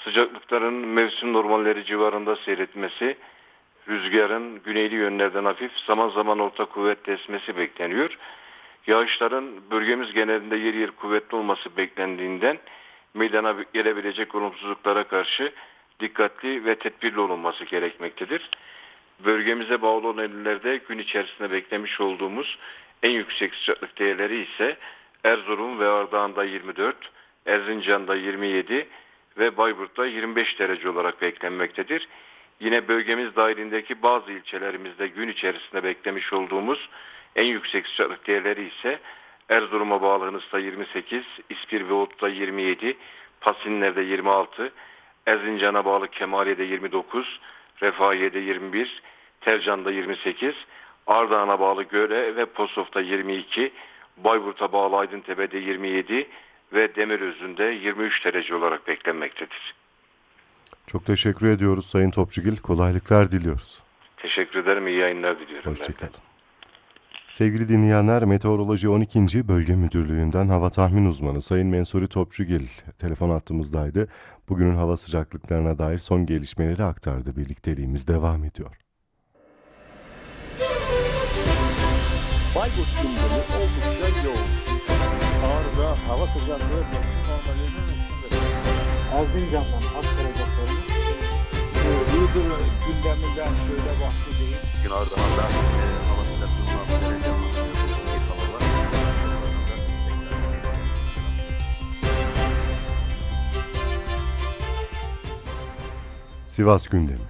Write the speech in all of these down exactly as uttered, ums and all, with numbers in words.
Sıcaklıkların mevsim normalleri civarında seyretmesi, rüzgarın güneyli yönlerden hafif, zaman zaman orta kuvvetle esmesi bekleniyor. Yağışların bölgemiz genelinde yer yer kuvvetli olması beklendiğinden meydana gelebilecek olumsuzluklara karşı dikkatli ve tedbirli olunması gerekmektedir. Bölgemize bağlı olan illerde gün içerisinde beklemiş olduğumuz en yüksek sıcaklık değerleri ise Erzurum ve Ardahan'da yirmi dört, Erzincan'da yirmi yedi ve Bayburt'ta yirmi beş derece olarak beklenmektedir. Yine bölgemiz dahilindeki bazı ilçelerimizde gün içerisinde beklemiş olduğumuz en yüksek sıcaklık değerleri ise Erzurum'a bağlı Hınıs'ta yirmi sekiz, İspir ve Oğut'ta yirmi yedi, Pasinler'de yirmi altı, Erzincan'a bağlı Kemaliye'de yirmi dokuz, Refahiye'de yirmi bir, Tercan'da yirmi sekiz, Ardahan'a bağlı Göre ve Posof'ta yirmi iki, Bayburt'a bağlı Aydıntepe'de yirmi yedi ve Demirözü'nde yirmi üç derece olarak beklenmektedir. Çok teşekkür ediyoruz Sayın Topçugil. Kolaylıklar diliyoruz. Teşekkür ederim. İyi yayınlar diliyorum. Hoşçakalın. Sevgili dinleyenler, Meteoroloji on ikinci. Bölge Müdürlüğü'nden hava tahmin uzmanı Sayın Mensuri Topçugil telefon hattımızdaydı. Bugünün hava sıcaklıklarına dair son gelişmeleri aktardı. Birlikteliğimiz devam ediyor. Bayburt gündemi oldukça yoğun. Ağrı'da hava sıcaklığı mevsim normalinin üstünde. Erzincan'dan aktaracaklarımız Iğdır gündeminden şöyle bahsedeyim. Gün Ardahan'da e, hava sıcaklığının altı derece olması bir hava var. Sivas gündemi.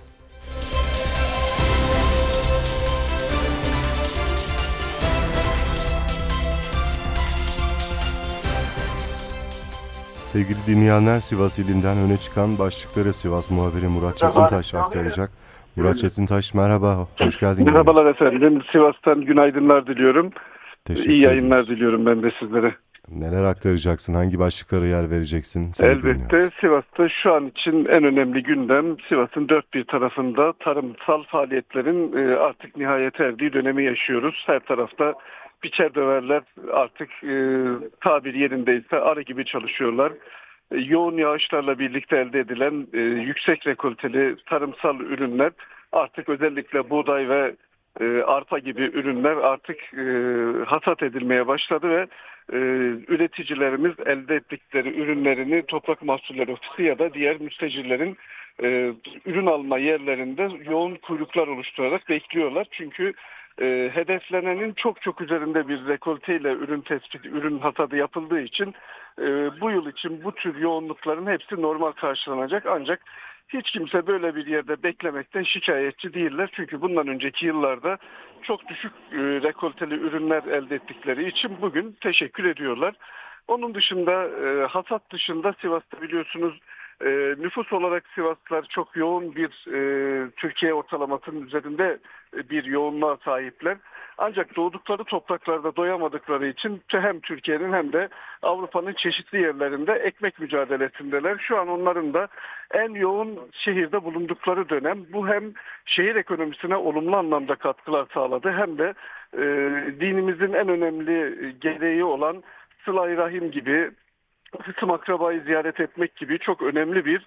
Sevgili dinleyenler, Sivas ilinden öne çıkan başlıkları Sivas muhabiri Murat Çetintaş aktaracak. Murat Çetintaş, merhaba, hoş geldin. Merhabalar efendim, Sivas'tan günaydınlar diliyorum. Teşekkür İyi yayınlar ederiz. diliyorum ben de sizlere. Neler aktaracaksın, hangi başlıklara yer vereceksin? Seni Elbette dinliyoruz. Sivas'ta şu an için en önemli gündem, Sivas'ın dört bir tarafında tarımsal faaliyetlerin e, artık nihayete erdiği dönemi yaşıyoruz. Her tarafta biçer döverler artık e, tabir yerindeyse arı gibi çalışıyorlar. E, yoğun yağışlarla birlikte elde edilen e, yüksek rekolteli tarımsal ürünler artık özellikle buğday ve e, arpa gibi ürünler artık e, hasat edilmeye başladı ve e, üreticilerimiz elde ettikleri ürünlerini Toprak Mahsulleri Ofisi ya da diğer müstecirlerin e, ürün alma yerlerinde yoğun kuyruklar oluşturarak bekliyorlar. Çünkü e, hedeflenenin çok çok üzerinde bir rekolteyle ürün tespiti, ürün hasadı yapıldığı için e, bu yıl için bu tür yoğunlukların hepsi normal karşılanacak. Ancak hiç kimse böyle bir yerde beklemekten şikayetçi değiller. Çünkü bundan önceki yıllarda çok düşük e, rekolteli ürünler elde ettikleri için bugün teşekkür ediyorlar. Onun dışında e, hasat dışında Sivas'ta biliyorsunuz e, nüfus olarak Sivaslılar çok yoğun bir e, Türkiye ortalamasının üzerinde e, bir yoğunluğa sahipler. Ancak doğdukları topraklarda doyamadıkları için hem Türkiye'nin hem de Avrupa'nın çeşitli yerlerinde ekmek mücadelesindeler. Şu an onların da en yoğun şehirde bulundukları dönem. Bu hem şehir ekonomisine olumlu anlamda katkılar sağladı hem de e, dinimizin en önemli gereği olan sıla-i rahim gibi, hısım akrabayı ziyaret etmek gibi çok önemli bir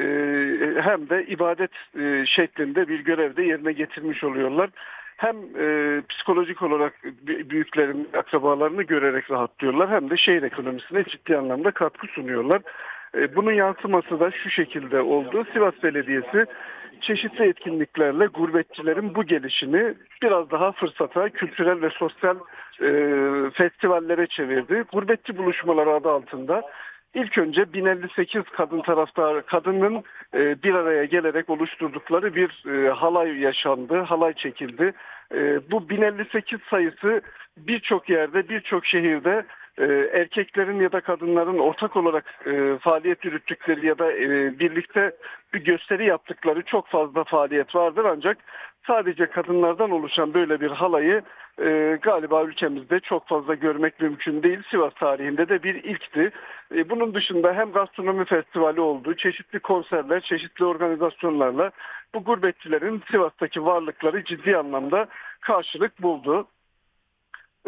e, hem de ibadet e, şeklinde bir görevde yerine getirmiş oluyorlar. Hem e, psikolojik olarak büyüklerin akrabalarını görerek rahatlıyorlar hem de şehir ekonomisine ciddi anlamda katkı sunuyorlar. E, bunun yansıması da şu şekilde oldu. Sivas Belediyesi çeşitli etkinliklerle gurbetçilerin bu gelişini biraz daha fırsata, kültürel ve sosyal e, festivallere çevirdi. Gurbetçi buluşmaları adı altında İlk önce bin elli sekiz kadın taraftar, kadının e, bir araya gelerek oluşturdukları bir e, halay yaşandı, halay çekildi. E, bu bin elli sekiz sayısı birçok yerde, birçok şehirde e, erkeklerin ya da kadınların ortak olarak e, faaliyet yürüttükleri ya da e, birlikte bir gösteri yaptıkları çok fazla faaliyet vardır. Ancak sadece kadınlardan oluşan böyle bir halayı e, galiba ülkemizde çok fazla görmek mümkün değil. Sivas tarihinde de bir ilkti. E, bunun dışında hem gastronomi festivali oldu, çeşitli konserler, çeşitli organizasyonlarla bu gurbetçilerin Sivas'taki varlıkları ciddi anlamda karşılık buldu. E,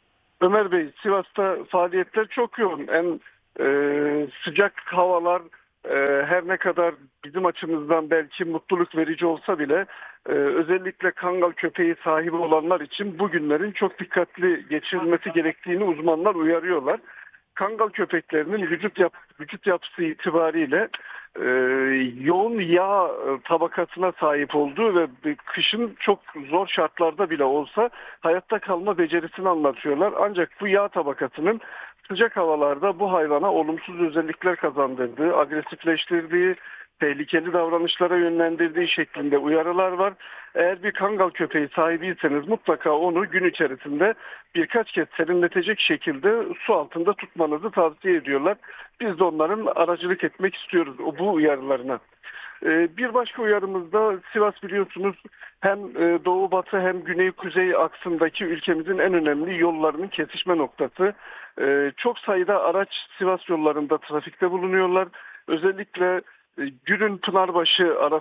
Ömer Bey, Sivas'ta faaliyetler çok yoğun. En e, sıcak havalar e, her ne kadar bizim açımızdan belki mutluluk verici olsa bile e, özellikle Kangal köpeği sahibi olanlar için bu günlerin çok dikkatli geçirilmesi gerektiğini uzmanlar uyarıyorlar. Kangal köpeklerinin vücut, yap, vücut yapısı itibariyle e, yoğun yağ tabakasına sahip olduğu ve kışın çok zor şartlarda bile olsa hayatta kalma becerisini anlatıyorlar. Ancak bu yağ tabakasının sıcak havalarda bu hayvana olumsuz özellikler kazandırdığı, agresifleştirdiği, tehlikeli davranışlara yönlendirdiği şeklinde uyarılar var. Eğer bir Kangal köpeği sahibiyseniz mutlaka onu gün içerisinde birkaç kez serinletecek şekilde su altında tutmanızı tavsiye ediyorlar. Biz de onların aracılık etmek istiyoruz bu uyarılarına. Bir başka uyarımızda Sivas biliyorsunuz hem doğu batı hem güney kuzey aksındaki ülkemizin en önemli yollarının kesişme noktası. Çok sayıda araç Sivas yollarında trafikte bulunuyorlar. Özellikle Gürün Pınarbaşı arası